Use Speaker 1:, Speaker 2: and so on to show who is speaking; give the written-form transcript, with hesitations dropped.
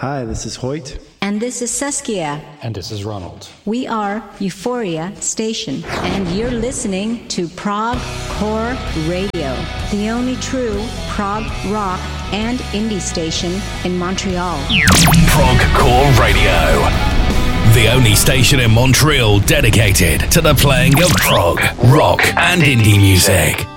Speaker 1: Hi, this is Hoyt.
Speaker 2: And this is Saskia.
Speaker 3: And this is Ronald.
Speaker 2: We are Euphoria Station, and you're listening to Prog Core Radio, the only true prog rock and indie station in Montreal.
Speaker 4: Prog Core Radio, the only station in Montreal dedicated to the playing of prog, rock, and indie music.